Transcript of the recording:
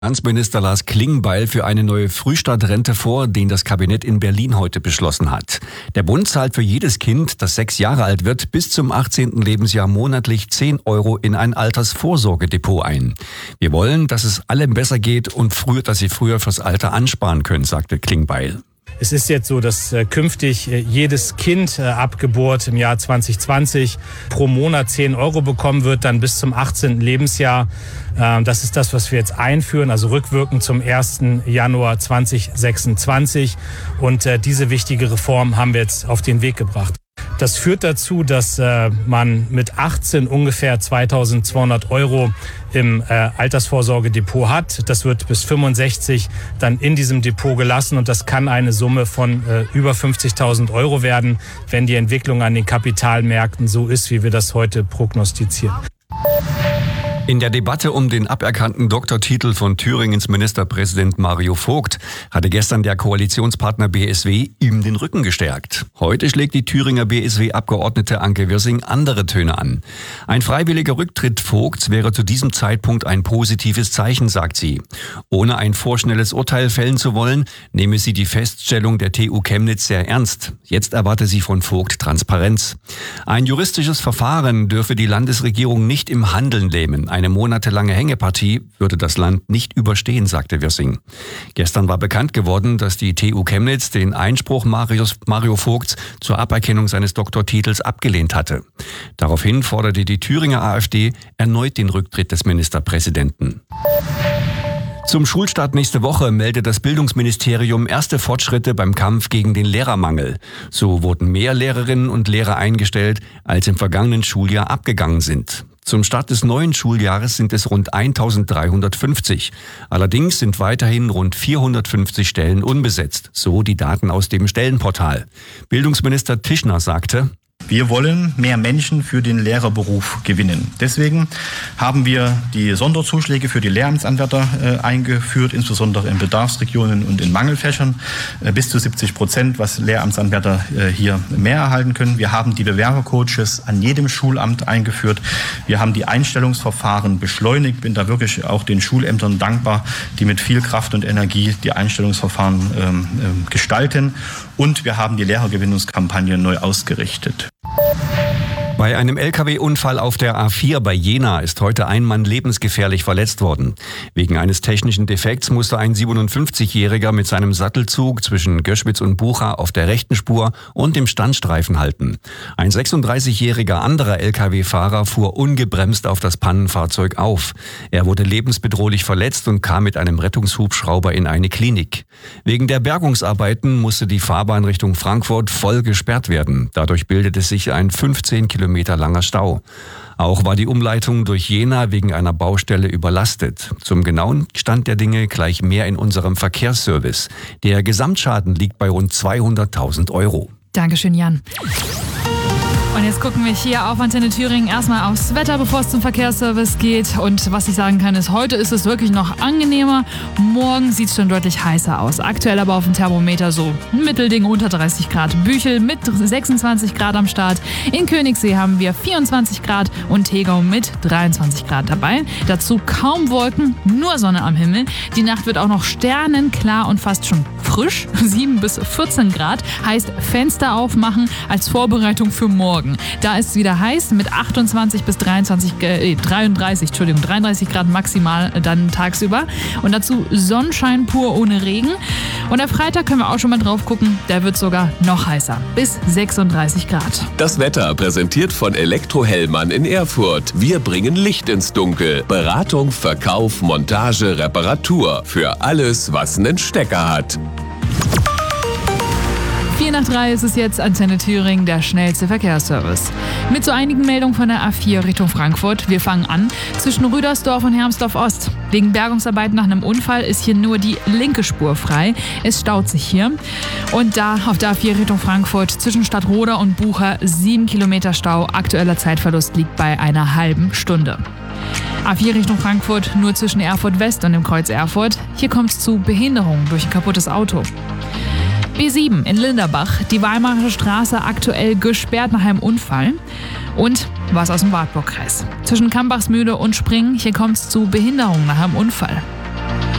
Finanzminister Lars Klingbeil für eine neue Frühstart-Rente vor, den das Kabinett in Berlin heute beschlossen hat. Der Bund zahlt für jedes Kind, das 6 Jahre alt wird, bis zum 18. Lebensjahr monatlich 10 € in ein Altersvorsorgedepot ein. Wir wollen, dass es allen besser geht und dass sie früher fürs Alter ansparen können, sagte Klingbeil. Es ist jetzt so, dass künftig jedes Kind ab Geburt im Jahr 2020 pro Monat 10 € bekommen wird, dann bis zum 18. Lebensjahr. Das ist das, was wir jetzt einführen, also rückwirkend zum 1. Januar 2026. Und diese wichtige Reform haben wir jetzt auf den Weg gebracht. Das führt dazu, dass man mit 18 ungefähr 2.200 € im Altersvorsorgedepot hat. Das wird bis 65 dann in diesem Depot gelassen und das kann eine Summe von über 50.000 € werden, wenn die Entwicklung an den Kapitalmärkten so ist, wie wir das heute prognostizieren. In der Debatte um den aberkannten Doktortitel von Thüringens Ministerpräsident Mario Vogt hatte gestern der Koalitionspartner BSW ihm den Rücken gestärkt. Heute schlägt die Thüringer BSW-Abgeordnete Anke Wirsing andere Töne an. Ein freiwilliger Rücktritt Vogts wäre zu diesem Zeitpunkt ein positives Zeichen, sagt sie. Ohne ein vorschnelles Urteil fällen zu wollen, nehme sie die Feststellung der TU Chemnitz sehr ernst. Jetzt erwarte sie von Vogt Transparenz. Ein juristisches Verfahren dürfe die Landesregierung nicht im Handeln lähmen. Eine monatelange Hängepartie würde das Land nicht überstehen, sagte Wirsing. Gestern war bekannt geworden, dass die TU Chemnitz den Einspruch Mario Vogts zur Aberkennung seines Doktortitels abgelehnt hatte. Daraufhin forderte die Thüringer AfD erneut den Rücktritt des Ministerpräsidenten. Zum Schulstart nächste Woche meldet das Bildungsministerium erste Fortschritte beim Kampf gegen den Lehrermangel. So wurden mehr Lehrerinnen und Lehrer eingestellt, als im vergangenen Schuljahr abgegangen sind. Zum Start des neuen Schuljahres sind es rund 1.350. Allerdings sind weiterhin rund 450 Stellen unbesetzt, so die Daten aus dem Stellenportal. Bildungsminister Tischner sagte: Wir wollen mehr Menschen für den Lehrerberuf gewinnen. Deswegen haben wir die Sonderzuschläge für die Lehramtsanwärter eingeführt, insbesondere in Bedarfsregionen und in Mangelfächern, bis zu 70%, was Lehramtsanwärter hier mehr erhalten können. Wir haben die Bewerbercoaches an jedem Schulamt eingeführt. Wir haben die Einstellungsverfahren beschleunigt. Bin da wirklich auch den Schulämtern dankbar, die mit viel Kraft und Energie die Einstellungsverfahren gestalten. Und wir haben die Lehrergewinnungskampagne neu ausgerichtet. Bei einem Lkw-Unfall auf der A4 bei Jena ist heute ein Mann lebensgefährlich verletzt worden. Wegen eines technischen Defekts musste ein 57-Jähriger mit seinem Sattelzug zwischen Göschwitz und Bucha auf der rechten Spur und dem Standstreifen halten. Ein 36-jähriger anderer Lkw-Fahrer fuhr ungebremst auf das Pannenfahrzeug auf. Er wurde lebensbedrohlich verletzt und kam mit einem Rettungshubschrauber in eine Klinik. Wegen der Bergungsarbeiten musste die Fahrbahn Richtung Frankfurt voll gesperrt werden. Dadurch bildete sich ein 15 Kilometer langer Stau. Auch war die Umleitung durch Jena wegen einer Baustelle überlastet. Zum genauen Stand der Dinge gleich mehr in unserem Verkehrsservice. Der Gesamtschaden liegt bei rund 200.000 €. Dankeschön, Jan. Und jetzt gucken wir hier auf Antenne Thüringen erstmal aufs Wetter, bevor es zum Verkehrsservice geht. Und was ich sagen kann, ist, heute ist es wirklich noch angenehmer. Morgen sieht es schon deutlich heißer aus. Aktuell aber auf dem Thermometer so ein Mittelding unter 30 Grad. Büchel mit 26 Grad am Start. In Königssee haben wir 24 Grad und Tegau mit 23 Grad dabei. Dazu kaum Wolken, nur Sonne am Himmel. Die Nacht wird auch noch sternenklar und fast schon frisch. 7 bis 14 Grad heißt Fenster aufmachen als Vorbereitung für morgen. Da ist es wieder heiß mit 28 bis 33 Grad maximal dann tagsüber. Und dazu Sonnenschein pur ohne Regen. Und am Freitag können wir auch schon mal drauf gucken, der wird sogar noch heißer, bis 36 Grad. Das Wetter präsentiert von Elektrohellmann in Erfurt. Wir bringen Licht ins Dunkel. Beratung, Verkauf, Montage, Reparatur. Für alles, was einen Stecker hat. 4 nach 3 ist es jetzt, Antenne Thüringen, der schnellste Verkehrsservice. Mit so einigen Meldungen von der A4 Richtung Frankfurt. Wir fangen an zwischen Rüdersdorf und Hermsdorf Ost. Wegen Bergungsarbeiten nach einem Unfall ist hier nur die linke Spur frei. Es staut sich hier. Und da auf der A4 Richtung Frankfurt zwischen Stadtroda und Bucha 7 Kilometer Stau. Aktueller Zeitverlust liegt bei einer halben Stunde. A4 Richtung Frankfurt nur zwischen Erfurt West und dem Kreuz Erfurt. Hier kommt es zu Behinderungen durch ein kaputtes Auto. B7 in Linderbach, die Weimarer Straße aktuell gesperrt nach einem Unfall. Und was aus dem Wartburgkreis. Zwischen Kambachsmühle und Springen, hier kommt es zu Behinderungen nach einem Unfall.